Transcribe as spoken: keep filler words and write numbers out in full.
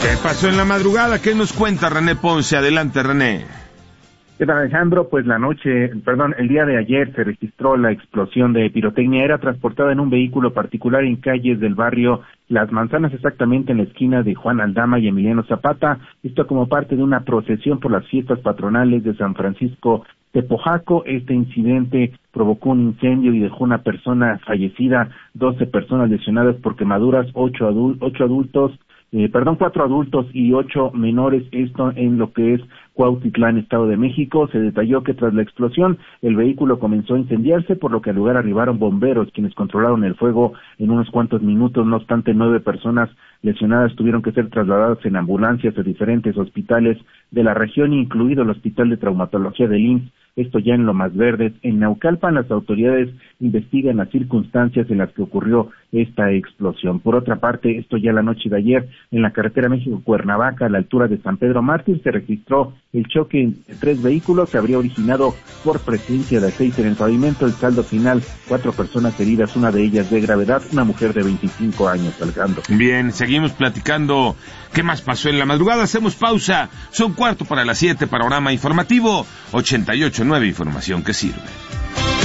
¿Qué pasó en la madrugada? ¿Qué nos cuenta René Ponce? Adelante, René. ¿Qué tal, Alejandro? Pues la noche, perdón, el día de ayer se registró la explosión de pirotecnia. Era transportada en un vehículo particular en calles del barrio Las Manzanas, exactamente en la esquina de Juan Aldama y Emiliano Zapata. Esto como parte de una procesión por las fiestas patronales de San Francisco Tepojaco. Este incidente provocó un incendio y dejó una persona fallecida, doce personas lesionadas por quemaduras, ocho, adul- ocho adultos, eh, perdón, cuatro adultos y ocho menores, esto en lo que es Cuautitlán, Estado de México. Se detalló que tras la explosión el vehículo comenzó a incendiarse, por lo que al lugar arribaron bomberos, quienes controlaron el fuego en unos cuantos minutos. No obstante, nueve personas lesionadas tuvieron que ser trasladadas en ambulancias a diferentes hospitales de la región, incluido el Hospital de Traumatología del I M S S. Esto ya en Lomas Verdes. En Naucalpan, las autoridades investigan las circunstancias en las que ocurrió esta explosión. Por otra parte, esto ya la noche de ayer, en la carretera México-Cuernavaca, a la altura de San Pedro Mártir, se registró el choque entre tres vehículos. Se habría originado por presencia de aceite en el pavimento. El saldo final, cuatro personas heridas, una de ellas de gravedad, una mujer de veinticinco años, Alejandro. Bien, seguimos platicando. ¿Qué más pasó en la madrugada? Hacemos pausa. Son cuarto para las siete, panorama informativo ochenta y ocho punto nueve, información que sirve.